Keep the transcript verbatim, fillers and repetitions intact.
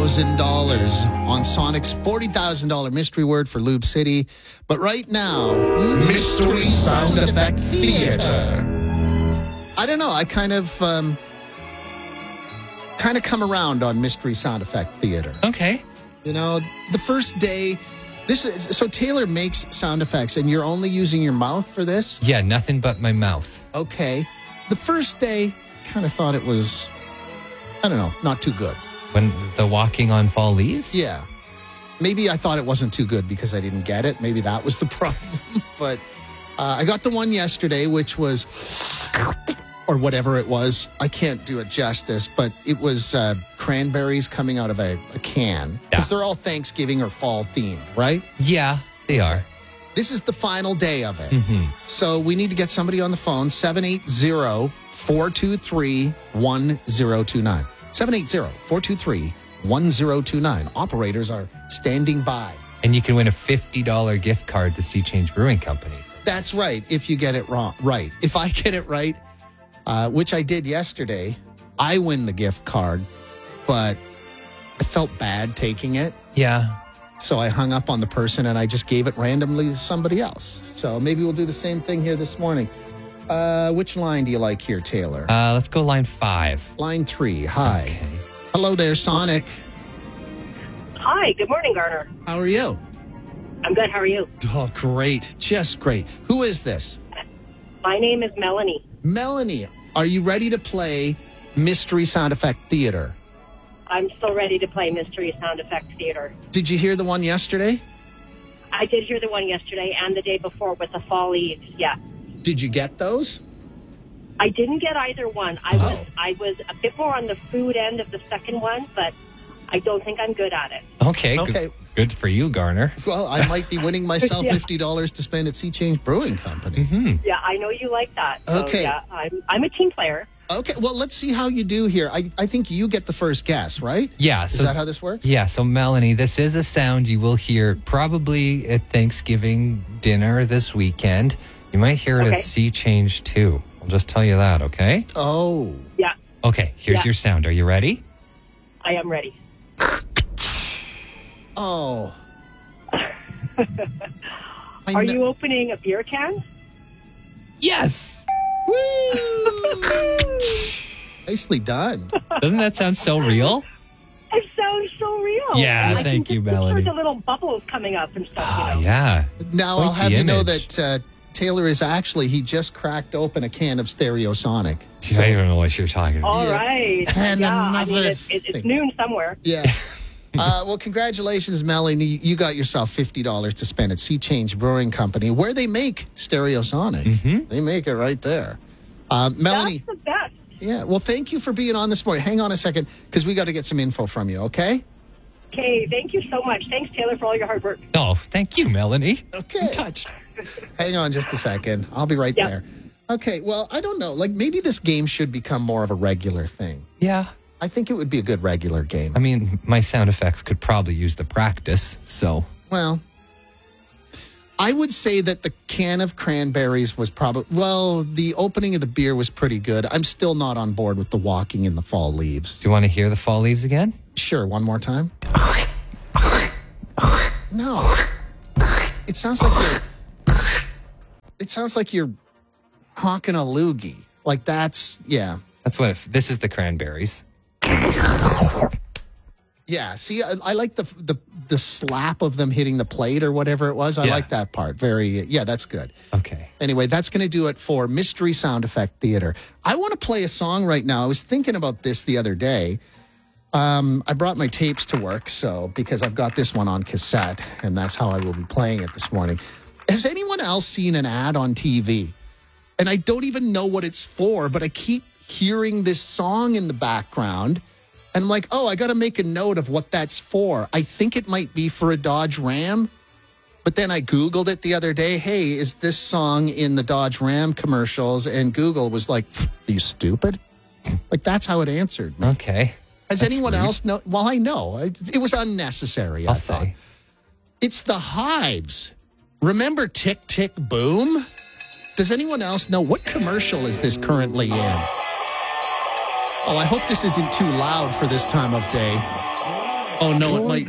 thousand dollars on Sonic's forty thousand dollars mystery word for Lube City. But right now, Mystery Sound Effect Theater. I don't know. I kind of, um, kind of come around on Mystery Sound Effect Theater. Okay. You know, the first day, this is, so Taylor makes sound effects and you're only using your mouth for this? Yeah, nothing but my mouth. Okay. The first day, kind of thought it was, I don't know, not too good. When the walking on fall leaves? Yeah. Maybe I thought it wasn't too good because I didn't get it. Maybe that was the problem. But uh, I got the one yesterday, which was, or whatever it was. I can't do it justice, but it was uh, cranberries coming out of a, a can. Because Yeah. they're all Thanksgiving or fall themed, right? Yeah, they are. This is the final day of it. Mm-hmm. So we need to get somebody on the phone, seven eight zero, four two three, one zero two nine. seven eight zero, four two three, one zero two nine. Operators are standing by. And you can win a fifty dollars gift card to Sea Change Brewing Company. That's right, if you get it wrong. Right. If I get it right, uh, which I did yesterday, I win the gift card, but I felt bad taking it. Yeah. So I hung up on the person and I just gave it randomly to somebody else. So maybe we'll do the same thing here this morning. Uh, which line do you like here, Taylor? Uh, let's go line five. Line three. Hi. Okay. Hello there, Sonic. Hi, good morning, Garner. How are you? I'm good. How are you? Oh, great. Just great. Who is this? My name is Melanie. Melanie. Are you ready to play Mystery Sound Effect Theater? I'm still ready to play Mystery Sound Effect Theater. Did you hear the one yesterday? I did hear the one yesterday and the day before with the fall leaves. Yeah. Did you get those? I didn't get either one. I Oh. was I was a bit more on the food end of the second one, but I don't think I'm good at it. Okay. Okay. Good, good for you, Garner. Well, I might be winning myself Yeah. fifty dollars to spend at Sea Change Brewing Company. Hmm. Yeah, I know you like that. So, Okay. Yeah, I'm I'm a team player. Okay, well, let's see how you do here. I, I think you get the first guess, right? Yeah. Is So that how this works? Yeah, so Melanie, this is a sound you will hear probably at Thanksgiving dinner this weekend. You might hear it Okay. at Sea Change too. I'll just tell you that, okay? Oh. Yeah, Okay, here's Yeah. your sound. Are you ready? I am ready. Oh. I Are kn- you opening a beer can? Yes. Nicely done. Doesn't that sound so real? It sounds so real. Yeah, I thank can you, just picture Melanie. the little bubbles coming up and stuff. Oh, you know? yeah. Now, Quite I'll have the you know image. that uh, Taylor is actually, he just cracked open a can of Stereosonic. Jeez, I don't know what you're talking about. All Yeah. right. And yeah, I another mean, it's, it's, thing. it's noon somewhere. Yeah. Uh, well, congratulations, Melanie. You got yourself fifty dollars to spend at Sea Change Brewing Company, where they make Stereosonic. Mhm. They make it right there. Uh, Melanie, That's the best. yeah, well, thank you for being on this morning. Hang on a second, because we got to get some info from you, okay? Okay, thank you so much. Thanks, Taylor, for all your hard work. Oh, thank you, Melanie. Okay. I'm touched. Hang on just a second. I'll be right Yeah. there. Okay, well, I don't know. Like, maybe this game should become more of a regular thing. Yeah. I think it would be a good regular game. I mean, my sound effects could probably use the practice, so. Well, I would say that the can of cranberries was probably, well, the opening of the beer was pretty good. I'm still not on board with the walking in the fall leaves. Do you want to hear the fall leaves again? Sure, one more time. No. It sounds like you're, it sounds like you're hawking a loogie. Like that's, yeah. That's what, if, this is the cranberries. Yeah, see, I, I like the, the the slap of them hitting the plate or whatever it was. I Yeah. like that part. Very, yeah, that's good. Okay. Anyway, that's going to do it for Mystery Sound Effect Theater. I want to play a song right now. I was thinking about this the other day. Um, I brought my tapes to work, so because I've got this one on cassette, and that's how I will be playing it this morning. Has anyone else seen an ad on T V? And I don't even know what it's for, but I keep hearing this song in the background. And I'm like, oh, I got to make a note of what that's for. I think it might be for a Dodge Ram. But then I Googled it the other day. Hey, is this song in the Dodge Ram commercials? And Google was like, are you stupid? Like, that's how it answered me. Okay. Has That's anyone rude. else know? Well, I know. It it was unnecessary, I I'll thought. say. It's the Hives. Remember Tick, Tick, Boom? Does anyone else know what commercial is this currently in? Oh, I hope this isn't too loud for this time of day. Oh, no, it might